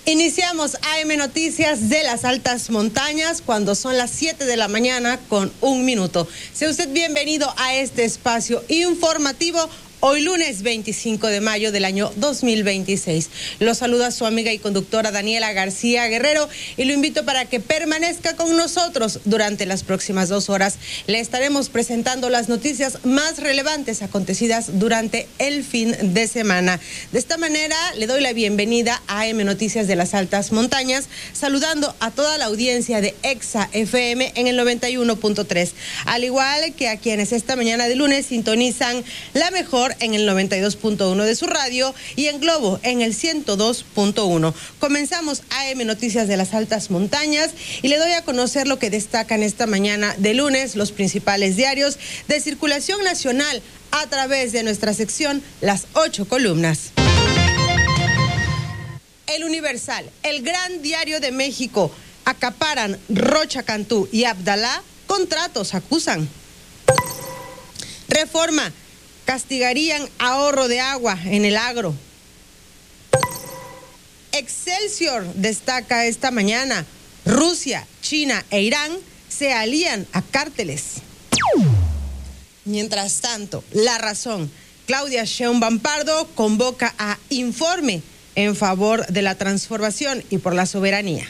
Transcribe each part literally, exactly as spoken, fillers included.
Iniciamos A M Noticias de las Altas Montañas cuando son las siete de la mañana con un minuto. Sea usted bienvenido a este espacio informativo. Hoy lunes veinticinco de mayo del año dos mil veintiséis. Lo saluda su amiga y conductora Daniela García Guerrero y lo invito para que permanezca con nosotros durante las próximas dos horas. Le estaremos presentando las noticias más relevantes acontecidas durante el fin de semana. De esta manera le doy la bienvenida a A M Noticias de las Altas Montañas, saludando a toda la audiencia de Exa F M en el noventa y uno punto tres, al igual que a quienes esta mañana de lunes sintonizan la mejor en el noventa y dos punto uno de su radio y en Globo en el ciento dos punto uno. Comenzamos A M Noticias de las Altas Montañas y le doy a conocer lo que destacan esta mañana de lunes los principales diarios de circulación nacional a través de nuestra sección Las Ocho Columnas. El Universal, el gran diario de México, acaparan Rocha Cantú y Abdalá, contratos acusan. Reforma, castigarían ahorro de agua en el agro. Excelsior destaca esta mañana, Rusia, China e Irán se alían a cárteles. Mientras tanto, La Razón, Claudia Sheinbaum Pardo convoca a informe en favor de la transformación y por la soberanía.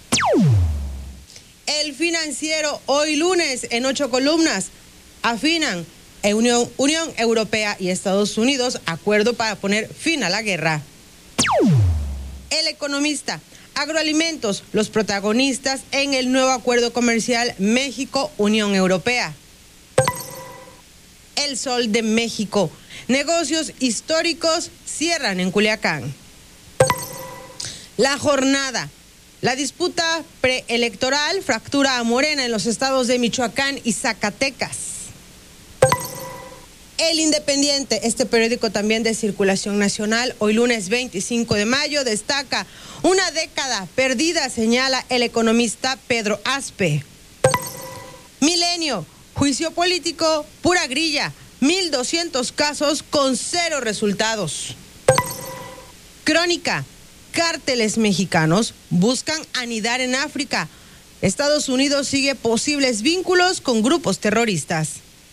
El Financiero, hoy lunes en ocho columnas, afinan Unión, Unión Europea y Estados Unidos, acuerdo para poner fin a la guerra. El Economista, agroalimentos, los protagonistas en el nuevo acuerdo comercial México-Unión Europea. El Sol de México, negocios históricos cierran en Culiacán. La Jornada, la disputa preelectoral fractura a Morena en los estados de Michoacán y Zacatecas. El Independiente, este periódico también de circulación nacional, hoy lunes veinticinco de mayo, destaca una década perdida, señala el economista Pedro Aspe. Milenio, juicio político, pura grilla, mil doscientos casos con cero resultados. Crónica, cárteles mexicanos buscan anidar en África. Estados Unidos sigue posibles vínculos con grupos terroristas.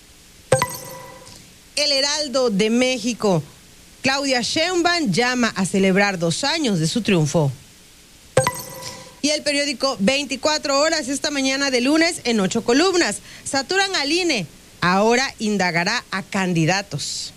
El Heraldo de México, Claudia Sheinbaum llama a celebrar dos años de su triunfo. Y el periódico veinticuatro horas esta mañana de lunes en ocho columnas, saturan al I N E, ahora indagará a candidatos.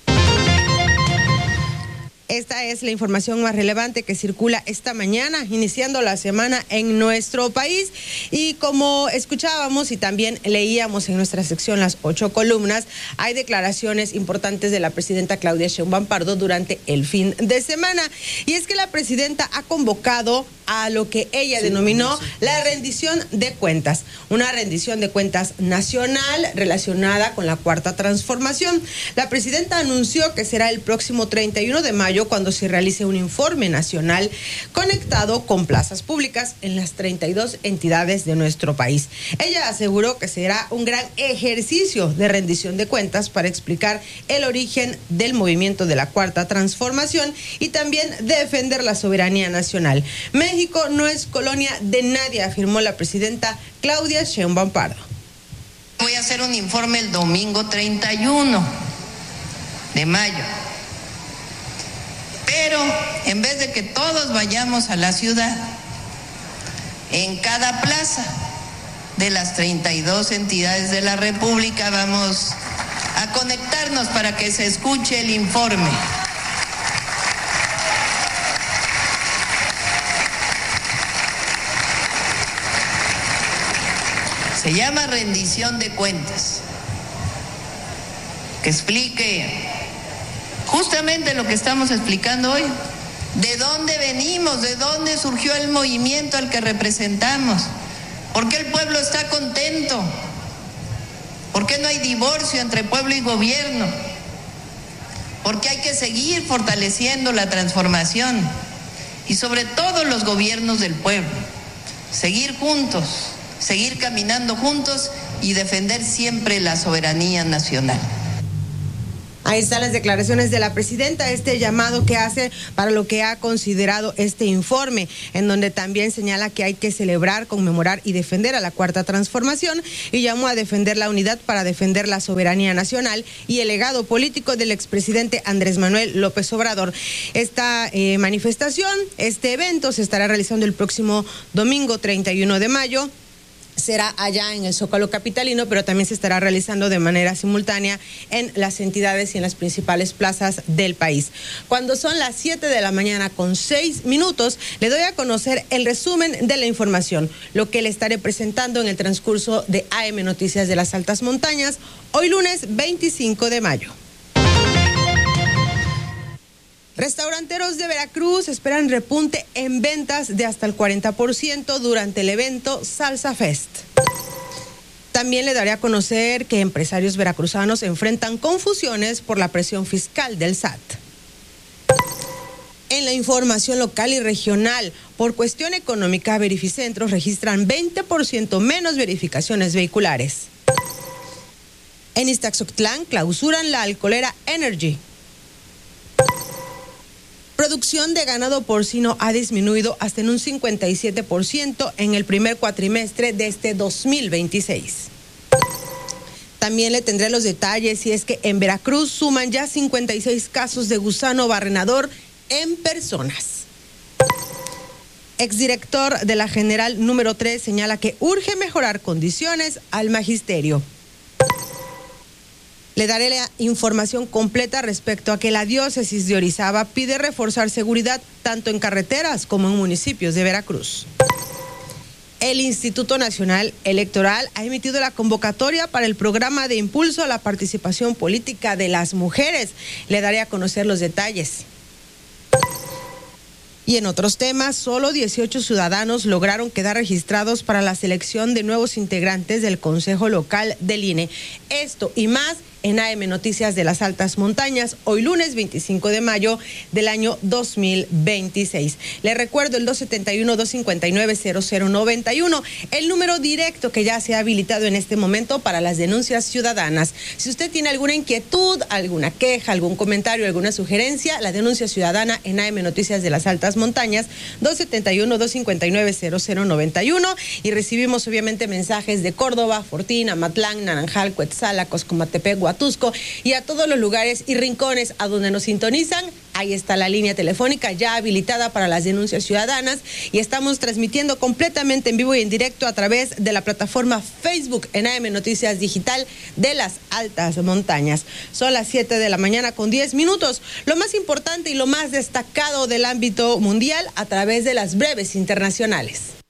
Esta es la información más relevante que circula esta mañana, iniciando la semana en nuestro país. Y como escuchábamos y también leíamos en nuestra sección Las Ocho Columnas, hay declaraciones importantes de la presidenta Claudia Sheinbaum Pardo durante el fin de semana. Y es que la presidenta ha convocado a lo que ella denominó la rendición de cuentas, una rendición de cuentas nacional relacionada con la Cuarta Transformación. La presidenta anunció que será el próximo treinta y uno de mayo cuando se realice un informe nacional conectado con plazas públicas en las treinta y dos entidades de nuestro país. Ella aseguró que será un gran ejercicio de rendición de cuentas para explicar el origen del movimiento de la Cuarta Transformación y también defender la soberanía nacional. México no es colonia de nadie, afirmó la presidenta Claudia Sheinbaum Pardo. Voy a hacer un informe el domingo treinta y uno de mayo. Pero en vez de que todos vayamos a la ciudad, en cada plaza de las treinta y dos entidades de la República vamos a conectarnos para que se escuche el informe. Se llama rendición de cuentas, que explique justamente lo que estamos explicando hoy. ¿De dónde venimos? ¿De dónde surgió el movimiento al que representamos? ¿Por qué el pueblo está contento? ¿Por qué no hay divorcio entre pueblo y gobierno? ¿Por qué hay que seguir fortaleciendo la transformación? Y sobre todo los gobiernos del pueblo. Seguir juntos, seguir caminando juntos y defender siempre la soberanía nacional. Ahí están las declaraciones de la presidenta, este llamado que hace para lo que ha considerado este informe, en donde también señala que hay que celebrar, conmemorar y defender a la Cuarta Transformación, y llamó a defender la unidad para defender la soberanía nacional y el legado político del expresidente Andrés Manuel López Obrador. Esta eh, manifestación, este evento se estará realizando el próximo domingo treinta y uno de mayo. Será allá en el Zócalo capitalino, pero también se estará realizando de manera simultánea en las entidades y en las principales plazas del país. Cuando son las siete de la mañana con seis minutos, le doy a conocer el resumen de la información, lo que le estaré presentando en el transcurso de A M Noticias de las Altas Montañas, hoy lunes veinticinco de mayo. Restauranteros de Veracruz esperan repunte en ventas de hasta el cuarenta por ciento durante el evento Salsa Fest. También le daré a conocer que empresarios veracruzanos enfrentan confusiones por la presión fiscal del S A T. En la información local y regional, por cuestión económica, verificentros registran veinte por ciento menos verificaciones vehiculares. En Iztaxotlán clausuran la alcoholera Energy. Producción de ganado porcino ha disminuido hasta en un cincuenta y siete por ciento en el primer cuatrimestre de este dos mil veintiséis. También le tendré los detalles si es que en Veracruz suman ya cincuenta y seis casos de gusano barrenador en personas. Exdirector de la General número tres señala que urge mejorar condiciones al magisterio. Le daré la información completa respecto a que la diócesis de Orizaba pide reforzar seguridad tanto en carreteras como en municipios de Veracruz. El Instituto Nacional Electoral ha emitido la convocatoria para el programa de impulso a la participación política de las mujeres. Le daré a conocer los detalles. Y en otros temas, solo dieciocho ciudadanos lograron quedar registrados para la selección de nuevos integrantes del Consejo Local del I N E. Esto y más en A M Noticias de las Altas Montañas, hoy lunes veinticinco de mayo del año dos mil veintiséis. Le recuerdo el dos setenta y uno, dos cincuenta y nueve, cero cero noventa y uno, el número directo que ya se ha habilitado en este momento para las denuncias ciudadanas. Si usted tiene alguna inquietud, alguna queja, algún comentario, alguna sugerencia, la denuncia ciudadana en A M Noticias de las Altas Montañas, dos setenta y uno, dos cincuenta y nueve, cero cero noventa y uno, y recibimos obviamente mensajes de Córdoba, Fortín, Amatlán, Naranjal, Cuetzala, Coscomatepec, Huatusco y a todos los lugares y rincones a donde nos sintonizan. Ahí está la línea telefónica ya habilitada para las denuncias ciudadanas y estamos transmitiendo completamente en vivo y en directo a través de la plataforma Facebook en A M Noticias Digital de las Altas Montañas. Son las siete de la mañana con diez minutos. Lo más importante y lo más destacado del ámbito mundial a través de las breves internacionales.